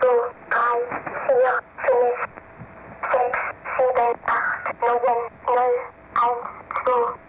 drei, vier, fünf, sechs, sieben, acht, neun, null, eins, zwei.